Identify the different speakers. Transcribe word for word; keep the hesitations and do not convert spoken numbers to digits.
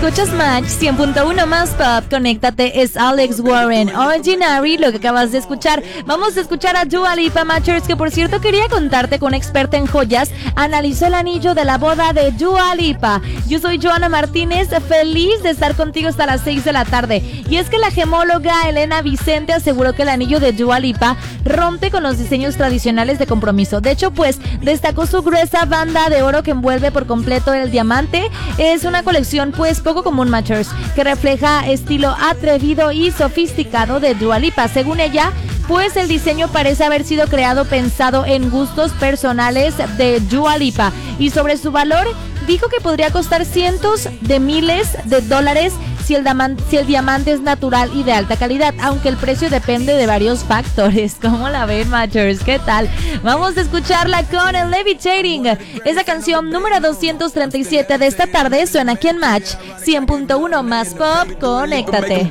Speaker 1: Escuchas Match cien punto uno más pop. Conéctate, es Alex Warren, Ordinary, lo que acabas de escuchar. Vamos a escuchar a Dua Lipa, Matchers, que por cierto quería contarte que una experta en joyas analizó el anillo de la boda de Dua Lipa. Yo soy Joana Martínez, feliz de estar contigo hasta las seis de la tarde. Y es que la gemóloga Elena Vicente aseguró que el anillo de Dua Lipa rompe con los diseños tradicionales de compromiso. De hecho, pues, destacó su gruesa banda de oro que envuelve por completo el diamante. Es una colección, pues, poco común, Matchers, que refleja estilo atrevido y sofisticado de Dua Lipa. Según ella, pues el diseño parece haber sido creado pensado en gustos personales de Dua Lipa. Y sobre su valor, dijo que podría costar cientos de miles de dólares si el, diamante, si el diamante es natural y de alta calidad, aunque el precio depende de varios factores. ¿Cómo la ven, Matchers? ¿Qué tal? Vamos a escucharla con el Levitating. Esa canción número doscientos treinta y siete de esta tarde suena aquí en Match cien punto uno más pop. Conéctate.